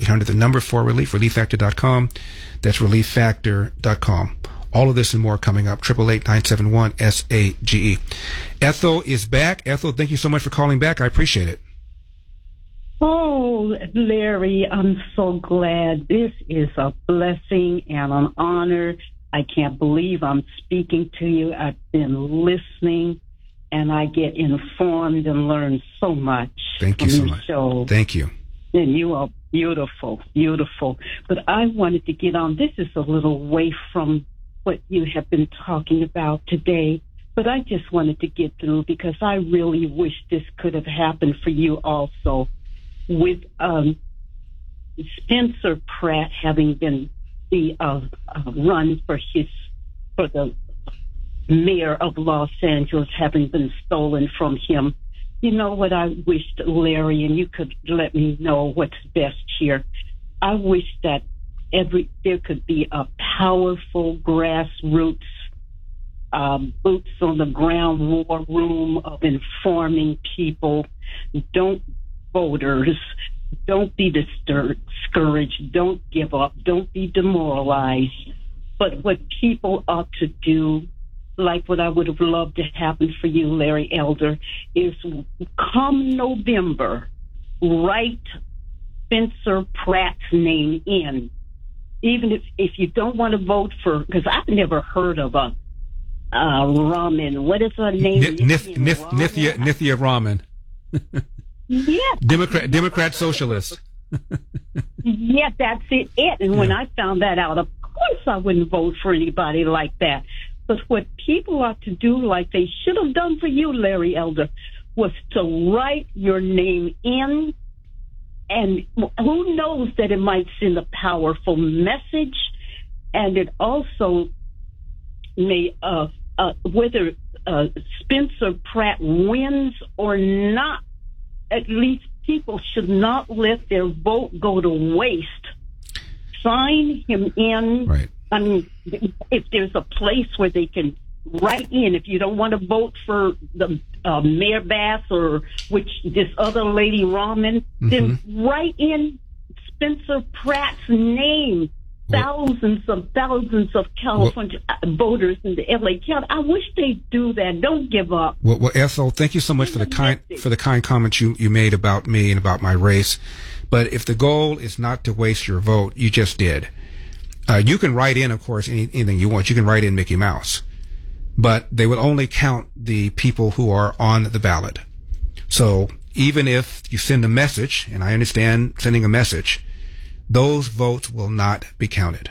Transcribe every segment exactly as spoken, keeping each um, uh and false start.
hundred, the number for relief, relief factor dot com. That's relief factor dot com. All of this and more coming up. eight eight eight, nine seven one, S A G E. Ethel is back. Ethel, thank you so much for calling back. I appreciate it. Oh, Larry, I'm so glad. This is a blessing and an honor. I can't believe I'm speaking to you. I've been listening, and I get informed and learn so much. Thank you so much. Show. Thank you. And you are beautiful, beautiful. But I wanted to get on. This is a little away from what you have been talking about today, but I just wanted to get through because I really wish this could have happened for you also. With um, Spencer Pratt having been the uh, uh, run for his for the mayor of Los Angeles having been stolen from him, you know what I wished, Larry, and you could let me know what's best here. I wish that every there could be a powerful grassroots, um, boots on the ground war room of informing people. Don't voters, don't be discouraged, don't give up, don't be demoralized. But what people ought to do, like what I would have loved to happen for you, Larry Elder, is come November, write Spencer Pratt's name in. Even if, if you don't want to vote for, because I've never heard of a uh, Raman. What is her name? N- Nith- Nith- Nithya, Nithya Raman. Yeah. Democrat, Democrat Socialist. Yeah, that's it. it. And when Yeah. I found that out, of course I wouldn't vote for anybody like that. But what people ought to do, like they should have done for you, Larry Elder, was to write your name in. And who knows that it might send a powerful message. And it also may, uh, uh, whether uh, Spencer Pratt wins or not, at least people should not let their vote go to waste. Sign him in. Right. I mean, if there's a place where they can write in, if you don't want to vote for the uh, Mayor Bass or which this other lady Raman, mm-hmm. then write in Spencer Pratt's name. Thousands of thousands of California well, voters in the L A County. I wish they'd do that. Don't give up. Well, well, Ethel, thank you so much for the kind for the kind comments you, you made about me and about my race. But if the goal is not to waste your vote, you just did. Uh, you can write in, of course, any, anything you want. You can write in Mickey Mouse, but they will only count the people who are on the ballot. So even if you send a message, and I understand sending a message, those votes will not be counted.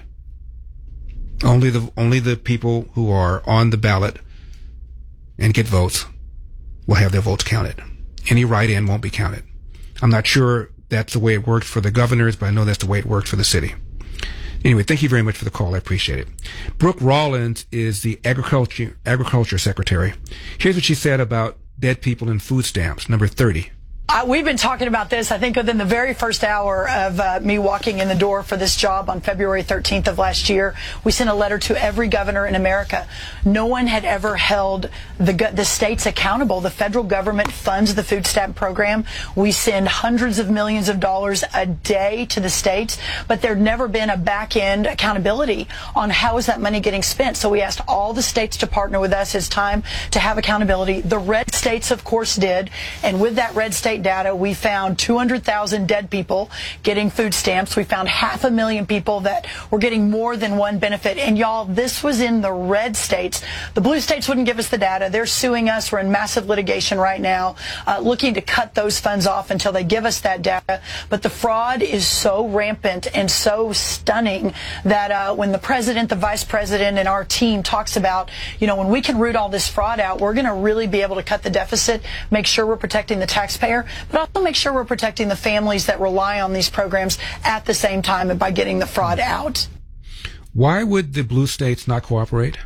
Only the only the people who are on the ballot and get votes will have their votes counted. Any write-in won't be counted. I'm not sure that's the way it worked for the governors, but I know that's the way it worked for the city. Anyway, thank you very much for the call. I appreciate it. Brooke Rollins is the agriculture agriculture secretary. Here's what she said about dead people and food stamps, number thirty. Uh, we've been talking about this, I think, within the very first hour of uh, me walking in the door for this job on February thirteenth of last year. We sent a letter to every governor in America. No one had ever held the, the states accountable. The federal government funds the food stamp program. We send hundreds of millions of dollars a day to the states, but there'd never been a back-end accountability on how is that money getting spent. So we asked all the states to partner with us. It's time to have accountability. The red states, of course, did, and with that red state data, we found two hundred thousand dead people getting food stamps. We found half a million people that were getting more than one benefit. And y'all, this was in the red states. The blue states wouldn't give us the data. They're suing us. We're in massive litigation right now, uh, looking to cut those funds off until they give us that data. But the fraud is so rampant and so stunning that uh, when the president, the vice president, and our team talks about, you know, when we can root all this fraud out, we're going to really be able to cut the deficit, make sure we're protecting the taxpayer, but also make sure we're protecting the families that rely on these programs at the same time and by getting the fraud out. Why would the blue states not cooperate?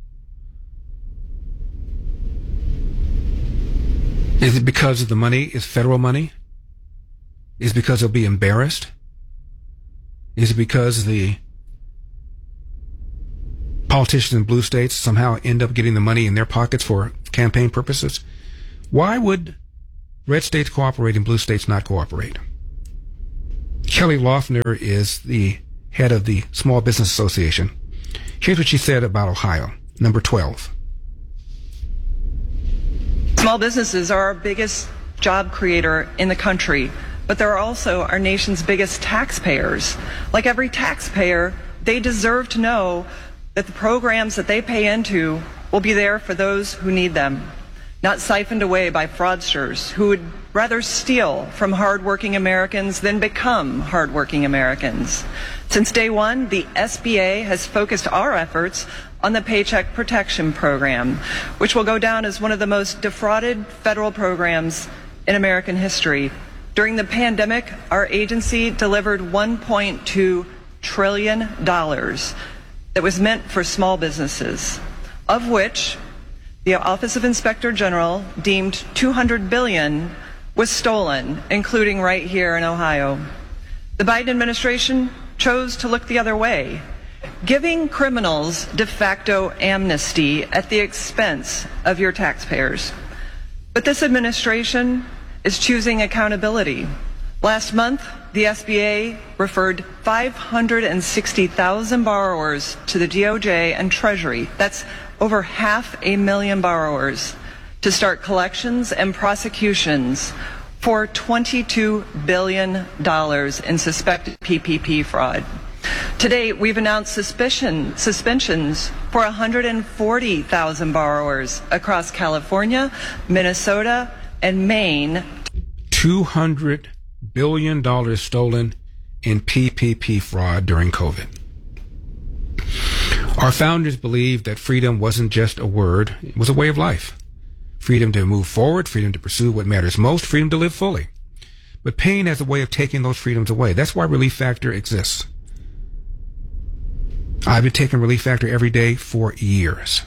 Is it because the money is federal money? Is it because they'll be embarrassed? Is it because the politicians in blue states somehow end up getting the money in their pockets for campaign purposes? Why would red states cooperate and blue states not cooperate? Kelly Loeffner is the head of the Small Business Association. Here's what she said about Ohio. Number twelve. Small businesses are our biggest job creator in the country, but they're also our nation's biggest taxpayers. Like every taxpayer, they deserve to know that the programs that they pay into will be there for those who need them, not siphoned away by fraudsters who would rather steal from hardworking Americans than become hardworking Americans. Since day one, the S B A has focused our efforts on the Paycheck Protection Program, which will go down as one of the most defrauded federal programs in American history. During the pandemic, our agency delivered one point two trillion dollars that was meant for small businesses, of which the Office of Inspector General deemed two hundred billion dollars was stolen, including right here in Ohio. The Biden administration chose to look the other way, giving criminals de facto amnesty at the expense of your taxpayers. But this administration is choosing accountability. Last month, the S B A referred five hundred sixty thousand borrowers to the D O J and Treasury. That's over half a million borrowers to start collections and prosecutions for twenty-two billion dollars in suspected P P P fraud. To date, we've announced suspicion, suspensions for one hundred forty thousand borrowers across California, Minnesota, and Maine. two hundred billion dollars stolen in P P P fraud during COVID. Our founders believed that freedom wasn't just a word, it was a way of life. Freedom to move forward, freedom to pursue what matters most, freedom to live fully. But pain has a way of taking those freedoms away. That's why Relief Factor exists. I've been taking Relief Factor every day for years.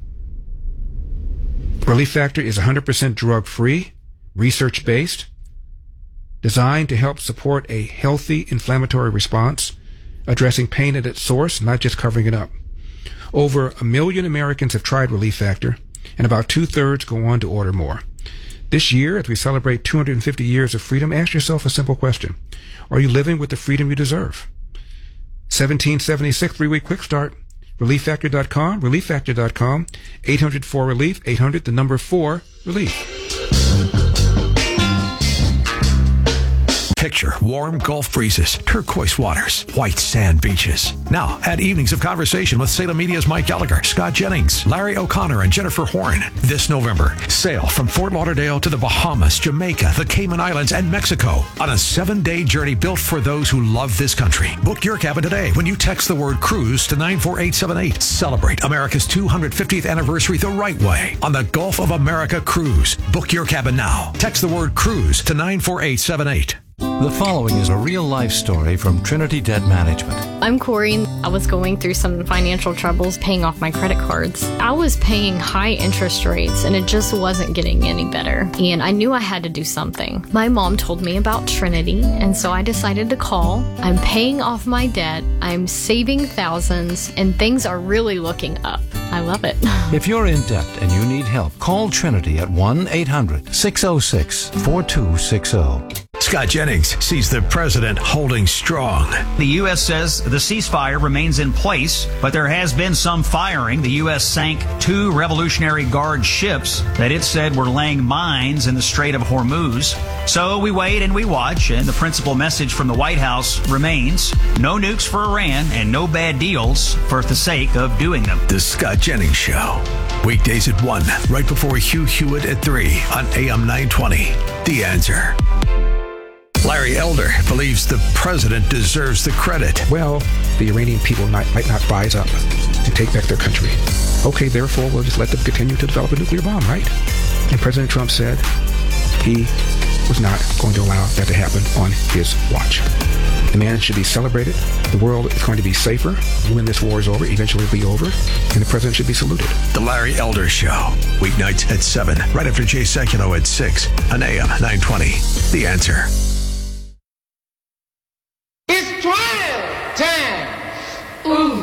Relief Factor is one hundred percent drug-free, research-based, designed to help support a healthy inflammatory response, addressing pain at its source, not just covering it up. Over a million Americans have tried Relief Factor, and about two-thirds go on to order more. This year, as we celebrate two hundred fifty years of freedom, ask yourself a simple question. Are you living with the freedom you deserve? seventeen seventy-six, three-week quick start. relief factor dot com, relief factor dot com, eight hundred four relief, eight hundred, the number four, relief. Picture warm Gulf breezes, turquoise waters, white sand beaches. Now, add evenings of conversation with Salem Media's Mike Gallagher, Scott Jennings, Larry O'Connor, and Jennifer Horn. This November, sail from Fort Lauderdale to the Bahamas, Jamaica, the Cayman Islands, and Mexico on a seven-day journey built for those who love this country. Book your cabin today when you text the word cruise to nine four eight seven eight. Celebrate America's two hundred fiftieth anniversary the right way on the Gulf of America Cruise. Book your cabin now. Text the word cruise to nine four eight seven eight. The following is a real-life story from Trinity Debt Management. I'm Corey. I was going through some financial troubles paying off my credit cards. I was paying high interest rates, and it just wasn't getting any better. And I knew I had to do something. My mom told me about Trinity, and so I decided to call. I'm paying off my debt. I'm saving thousands, and things are really looking up. I love it. If you're in debt and you need help, call Trinity at one eight hundred six oh six four two six oh. Scott Jennings sees the president holding strong. The U S says the ceasefire remains in place, but there has been some firing. The U S sank two Revolutionary Guard ships that it said were laying mines in the Strait of Hormuz. So we wait and we watch, and the principal message from the White House remains: no nukes for Iran and no bad deals for the sake of doing them. The Scott Jennings Show. Weekdays at one, right before Hugh Hewitt at three on A M nine twenty. The Answer. Larry Elder believes the president deserves the credit. Well, the Iranian people might, might not rise up and take back their country. Okay, therefore, we'll just let them continue to develop a nuclear bomb, right? And President Trump said he was not going to allow that to happen on his watch. The man should be celebrated. The world is going to be safer when this war is over. Eventually it'll be over. And the president should be saluted. The Larry Elder Show. Weeknights at seven, right after Jay Sekulow at six on A M nine twenty. The Answer. It's trial time. Ooh.